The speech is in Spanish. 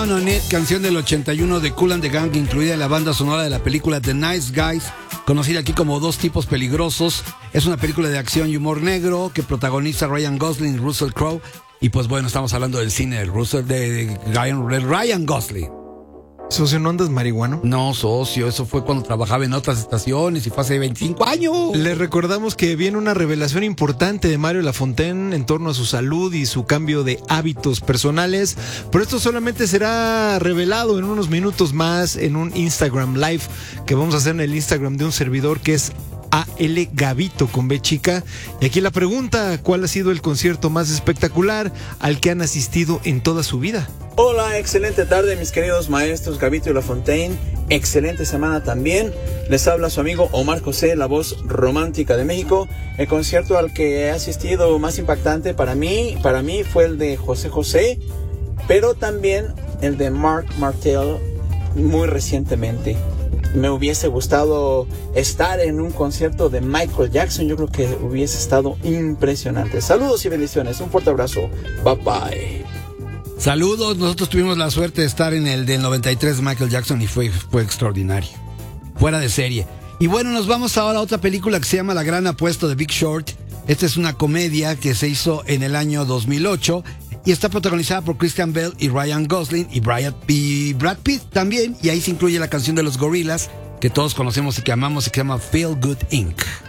Down on It, canción del 81 de Kool and the Gang, incluida en la banda sonora de la película The Nice Guys, conocida aquí como Dos Tipos Peligrosos. Es una película de acción y humor negro que protagoniza Ryan Gosling y Russell Crowe. Y pues bueno, estamos hablando del cine de Ryan Gosling. ¿Socio, no andas marihuano? No, socio, eso fue cuando trabajaba en otras estaciones y fue hace 25 años. Le recordamos que viene una revelación importante de Mario Lafontaine en torno a su salud y su cambio de hábitos personales, pero esto solamente será revelado en unos minutos más en un Instagram Live que vamos a hacer en el Instagram de un servidor que es AL Gavito con B chica. Y aquí la pregunta: ¿cuál ha sido el concierto más espectacular al que han asistido en toda su vida? Hola, excelente tarde mis queridos maestros Gavito y Lafontaine. Excelente semana también. Les habla su amigo Omar José, la voz romántica de México. El concierto al que he asistido más impactante para mí fue el de José José, pero también el de Marc Martel muy recientemente. Me hubiese gustado estar en un concierto de Michael Jackson. Yo creo que hubiese estado impresionante. Saludos y bendiciones. Un fuerte abrazo. Bye bye. Saludos, nosotros tuvimos la suerte de estar en el del 93 de Michael Jackson y fue extraordinario, fuera de serie. Y bueno, nos vamos ahora a otra película que se llama La Gran Apuesta de Big Short. Esta es una comedia que se hizo en el año 2008 y está protagonizada por Christian Bale y Ryan Gosling y Brad Pitt también. Y ahí se incluye la canción de los Gorillaz que todos conocemos y que amamos y que se llama Feel Good Inc.